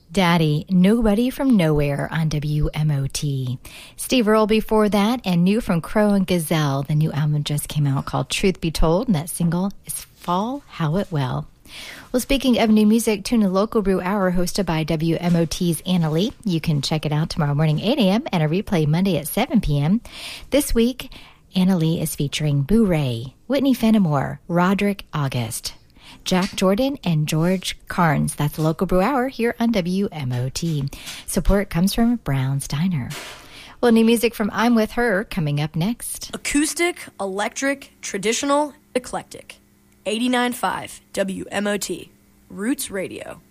Daddy, Nobody from Nowhere on WMOT. Steve Earle before that, and new from Crow and Gazelle. The new album just came out called Truth Be Told, and that single is Fall How It Will. Well, speaking of new music, tune in Local Brew Hour hosted by WMOT's Anna Lee. You can check it out tomorrow morning, 8 a.m., and a replay Monday at 7 p.m. This week, Anna Lee is featuring Boo Ray, Whitney Fenimore, Roderick August, Jack Jordan, and George Carnes. That's Local Brew Hour here on WMOT. Support comes from Brown's Diner. Well, new music from I'm With Her coming up next. Acoustic, electric, traditional, eclectic. 89.5 WMOT. Roots Radio.